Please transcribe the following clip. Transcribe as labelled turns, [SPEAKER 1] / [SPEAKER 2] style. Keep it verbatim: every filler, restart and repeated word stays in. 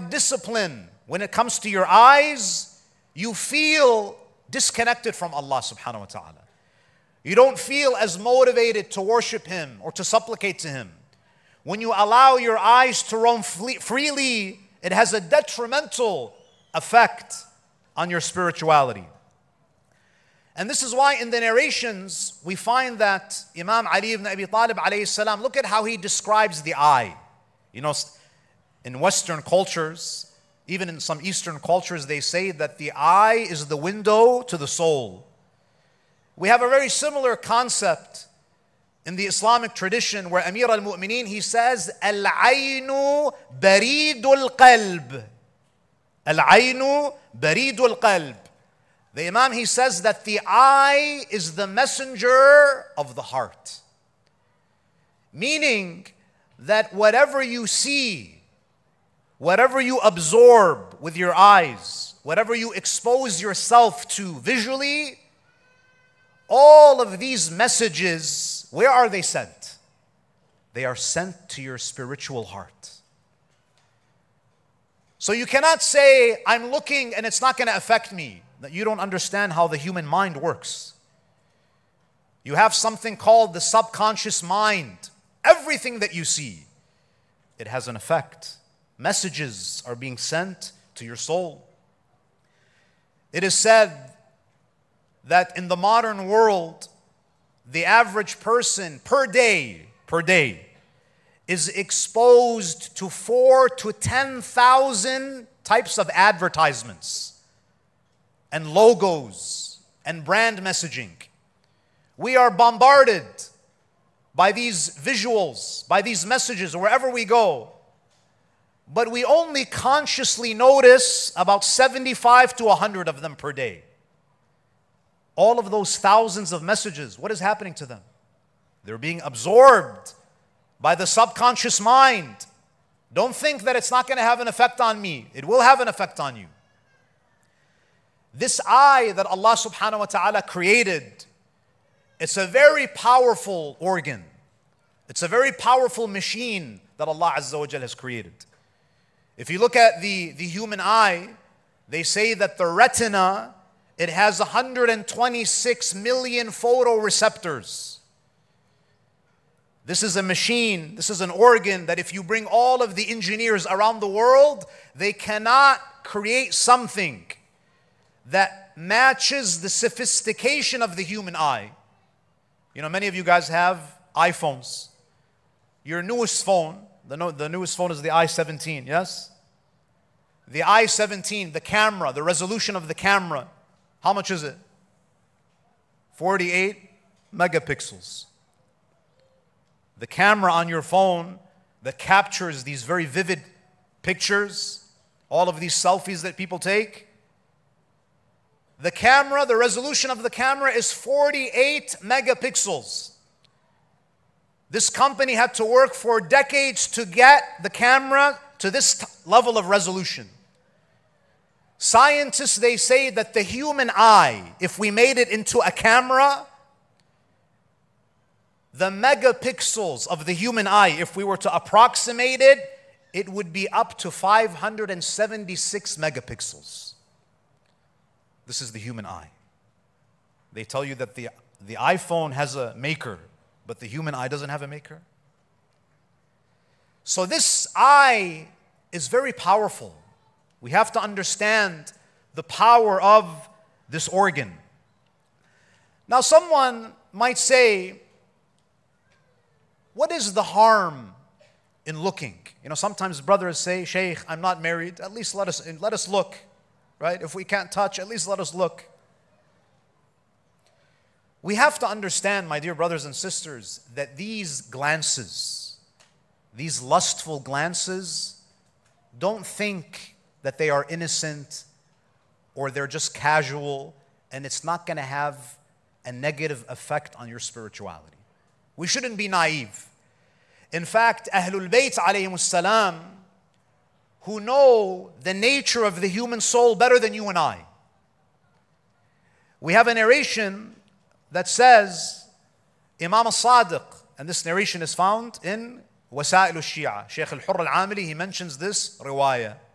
[SPEAKER 1] discipline when it comes to your eyes, you feel disconnected from Allah subhanahu wa ta'ala. You don't feel as motivated to worship Him or to supplicate to Him. When you allow your eyes to roam freely, it has a detrimental effect on your spirituality. And this is why in the narrations we find that Imam Ali ibn Abi Talib alayhi salam, look at how he describes the eye. You know, in Western cultures, even in some Eastern cultures, they say that the eye is the window to the soul. We have a very similar concept in the Islamic tradition where Amir al-Mu'mineen, he says, Al-aynu baridul qalb. Al-aynu baridul qalb. The Imam, he says that the eye is the messenger of the heart. Meaning that whatever you see, whatever you absorb with your eyes, whatever you expose yourself to visually, all of these messages, where are they sent? They are sent to your spiritual heart. So you cannot say, I'm looking and it's not going to affect me. That you don't understand how the human mind works. You have something called the subconscious mind. Everything that you see, it has an effect. Messages are being sent to your soul. It is said that in the modern world, the average person per day, per day, is exposed to four to ten thousand types of advertisements and logos and brand messaging. We are bombarded by these visuals, by these messages wherever we go. But we only consciously notice about seventy-five to one hundred of them per day. All of those thousands of messages, what is happening to them? They're being absorbed by the subconscious mind. Don't think that it's not going to have an effect on me. It will have an effect on you. This eye that Allah subhanahu wa ta'ala created, it's a very powerful organ. It's a very powerful machine that Allah Azza wa Jal has created. If you look at the, the human eye, they say that the retina, it has one hundred twenty-six million photoreceptors. This is a machine, this is an organ that if you bring all of the engineers around the world, they cannot create something that matches the sophistication of the human eye. You know, many of you guys have iPhones. Your newest phone, the, no, the newest phone is the i seventeen, yes? The i seventeen, the camera, the resolution of the camera, how much is it? forty-eight megapixels. The camera on your phone that captures these very vivid pictures, all of these selfies that people take, the camera, the resolution of the camera is forty-eight megapixels. This company had to work for decades to get the camera to this level of resolution. Scientists, they say that the human eye, if we made it into a camera, the megapixels of the human eye, if we were to approximate it, it would be up to five hundred seventy-six megapixels. This is the human eye. They tell you that the, the iPhone has a maker, but the human eye doesn't have a maker. So this eye is very powerful. We have to understand the power of this organ. Now someone might say, what is the harm in looking? You know, sometimes brothers say, Shaykh, I'm not married. At least let us, let us look. Right? If we can't touch, at least let us look. We have to understand, my dear brothers and sisters, that these glances, these lustful glances, don't think that they are innocent or they're just casual and it's not going to have a negative effect on your spirituality. We shouldn't be naive. In fact, Ahlul Bayt alayhimus salam, who know the nature of the human soul better than you and I. We have a narration that says, Imam al-Sadiq, and this narration is found in Wasa'il al-Shia. Shaykh al-Hurr al-Amili, he mentions this riwayah.